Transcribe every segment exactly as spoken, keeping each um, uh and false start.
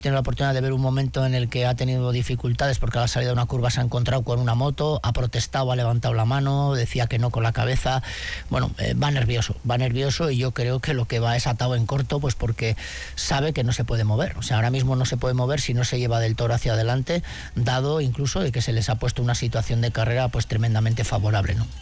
Tiene la oportunidad de ver un momento en el que ha tenido dificultades porque a la salida de una curva se ha encontrado con una moto, ha protestado, ha levantado la mano, decía que no con la cabeza. Bueno, eh, va nervioso, va nervioso y yo creo que lo que va es atado en corto, pues porque sabe que no se puede mover. O sea, ahora mismo no se puede mover si no se lleva del Toro hacia adelante, dado incluso de que se les ha puesto una situación de carrera pues tremendamente favorable, ¿no?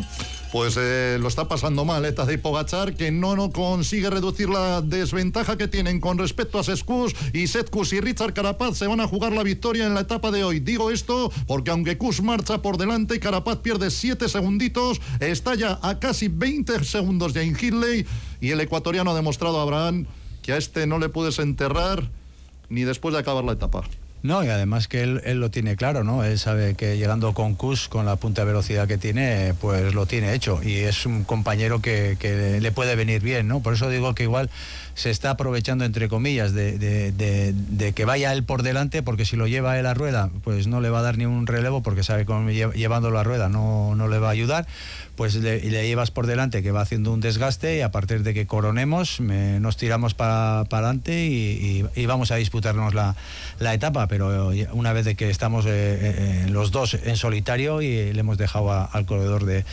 Pues eh, lo está pasando mal, eh, Tadej Pogačar, que no, no consigue reducir la desventaja que tienen con respecto a Sepp Kuss, y Sepp Kuss y Richard Carapaz se van a jugar la victoria en la etapa de hoy. Digo esto porque aunque Kuss marcha por delante, Carapaz pierde siete segunditos, está ya a casi veinte segundos de Hindley, y el ecuatoriano ha demostrado a Abraham que a este no le puedes enterrar ni después de acabar la etapa. No, y además que él, él lo tiene claro, ¿no? Él sabe que llegando con Kuss, con la punta de velocidad que tiene, pues lo tiene hecho. Y es un compañero que, que le puede venir bien, ¿no? Por eso digo que igual se está aprovechando, entre comillas, de, de, de, de que vaya él por delante, porque si lo lleva él a rueda, pues no le va a dar ni un relevo, porque sabe que llevándolo a rueda no, no le va a ayudar. Pues le, le llevas por delante, que va haciendo un desgaste, y a partir de que coronemos, me, nos tiramos para adelante y, y, y vamos a disputarnos la, la etapa. Pero una vez de que estamos eh, eh, los dos en solitario y le hemos dejado a, al corredor de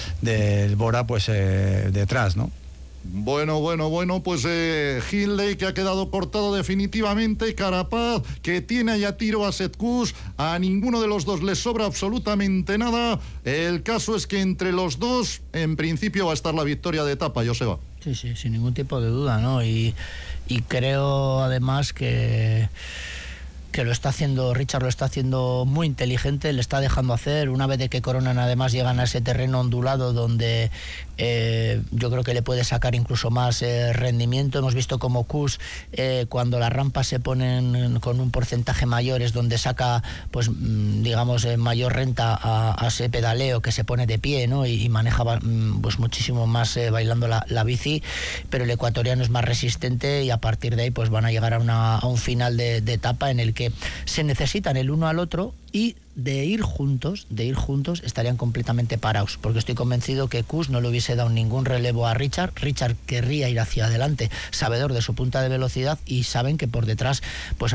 del Bora pues eh, detrás, ¿no? Bueno, bueno, bueno, pues eh, Hindley, que ha quedado cortado definitivamente, Carapaz, que tiene ya tiro a Sepp Kuss, a ninguno de los dos les sobra absolutamente nada. El caso es que entre los dos, en principio, va a estar la victoria de etapa, Joseba. Sí, sí, sin ningún tipo de duda, ¿no? Y, y creo además que... que lo está haciendo, Richard lo está haciendo muy inteligente, le está dejando hacer. Una vez de que coronan, además llegan a ese terreno ondulado donde eh, yo creo que le puede sacar incluso más eh, rendimiento. Hemos visto como Kuss, eh, cuando las rampas se ponen con un porcentaje mayor, es donde saca, pues digamos, eh, mayor renta a, a ese pedaleo, que se pone de pie, ¿no? Y, y maneja pues muchísimo más eh, bailando la, la bici, pero el ecuatoriano es más resistente, y a partir de ahí pues van a llegar a, una, a un final de, de etapa en el que que se necesitan el uno al otro, y de ir juntos, de ir juntos estarían completamente parados, porque estoy convencido que Kuss no le hubiese dado ningún relevo a Richard. Richard querría ir hacia adelante, sabedor de su punta de velocidad, y saben que por detrás pues